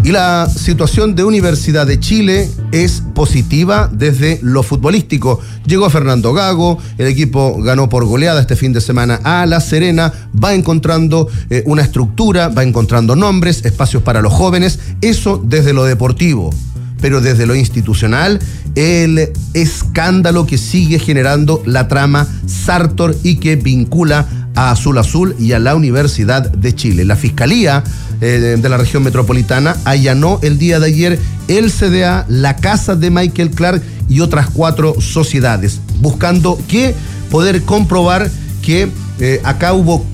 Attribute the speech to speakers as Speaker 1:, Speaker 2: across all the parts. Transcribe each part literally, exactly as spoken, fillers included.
Speaker 1: Y la situación de Universidad de Chile es positiva desde lo futbolístico. Llegó Fernando Gago, el equipo ganó por goleada este fin de semana a La Serena, va encontrando eh, una estructura, va encontrando nombres, espacios para los jóvenes, eso desde lo deportivo. Pero desde lo institucional, el escándalo que sigue generando la trama Sartor y que vincula a Azul Azul y a la Universidad de Chile. La Fiscalía eh, de la región metropolitana allanó el día de ayer el C D A, la casa de Michael Clark y otras cuatro sociedades, buscando que poder comprobar que eh, acá hubo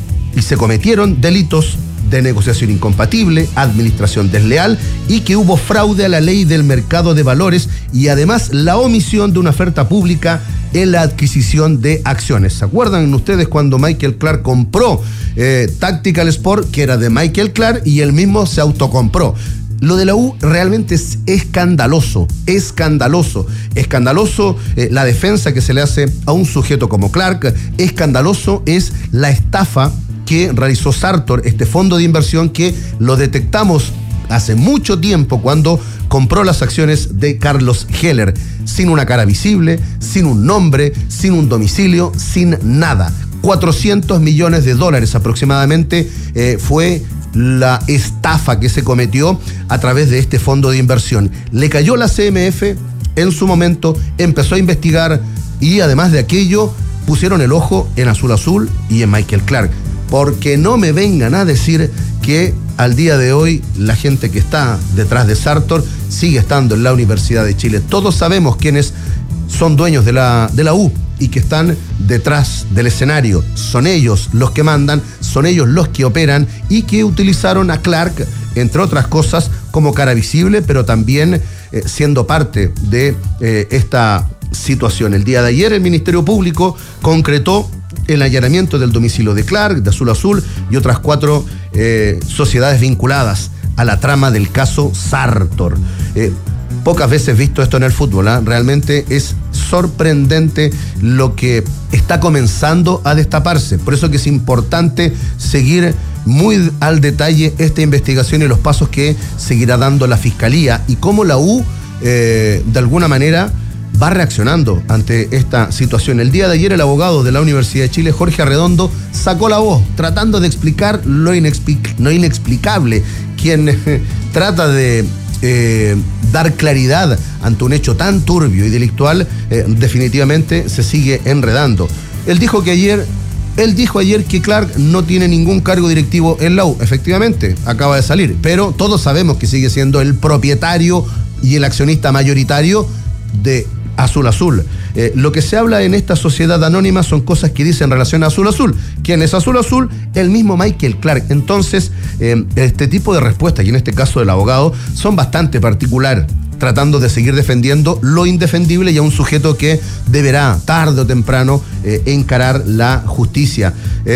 Speaker 1: y se cometieron delitos de negociación incompatible, administración desleal y que hubo fraude a la ley del mercado de valores y además la omisión de una oferta pública en la adquisición de acciones. ¿Se acuerdan ustedes cuando Michael Clark compró eh, Tactical Sport, que era de Michael Clark, y él mismo se autocompró? Lo de la U realmente es escandaloso, escandaloso, escandaloso eh, la defensa que se le hace a un sujeto como Clark, escandaloso es la estafa que realizó Sartor, este fondo de inversión que lo detectamos hace mucho tiempo cuando compró las acciones de Carlos Heller, sin una cara visible, sin un nombre, sin un domicilio, sin nada. cuatrocientos millones de dólares aproximadamente eh, fue la estafa que se cometió a través de este fondo de inversión. Le cayó la C M F en su momento, empezó a investigar y además de aquello pusieron el ojo en Azul Azul y en Michael Clark. Porque no me vengan a decir que al día de hoy la gente que está detrás de Sartor sigue estando en la Universidad de Chile. Todos sabemos quiénes son dueños de la, de la U y que están detrás del escenario. Son ellos los que mandan, son ellos los que operan y que utilizaron a Clark, entre otras cosas, como cara visible, pero también eh, siendo parte de eh, esta situación. El día de ayer el Ministerio Público concretó el allanamiento del domicilio de Clark, de Azul Azul y otras cuatro eh, sociedades vinculadas a la trama del caso Sartor. Eh, pocas veces visto esto en el fútbol, ¿eh? Realmente es sorprendente lo que está comenzando a destaparse. Por eso que es importante seguir muy al detalle esta investigación y los pasos que seguirá dando la Fiscalía y cómo la U, eh, de alguna manera, va reaccionando ante esta situación. El día de ayer el abogado de la Universidad de Chile, Jorge Arredondo, sacó la voz tratando de explicar lo, inexplic- lo inexplicable, quien eh, trata de eh, dar claridad ante un hecho tan turbio y delictual, eh, definitivamente se sigue enredando. Él dijo que ayer, él dijo ayer que Clark no tiene ningún cargo directivo en la U. Efectivamente, acaba de salir, pero todos sabemos que sigue siendo el propietario y el accionista mayoritario de Azul Azul. Eh, lo que se habla en esta sociedad anónima son cosas que dicen en relación a Azul Azul. ¿Quién es Azul Azul? El mismo Michael Clark. Entonces, eh, este tipo de respuestas, y en este caso del abogado, son bastante particular, tratando de seguir defendiendo lo indefendible y a un sujeto que deberá, tarde o temprano, eh, encarar la justicia.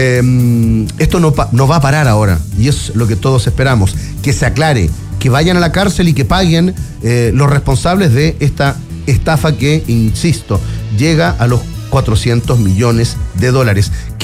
Speaker 1: Eh, esto no, pa- no va a parar ahora, y es lo que todos esperamos, que se aclare, que vayan a la cárcel y que paguen eh, los responsables de esta estafa que, insisto, llega a los cuatrocientos millones de dólares.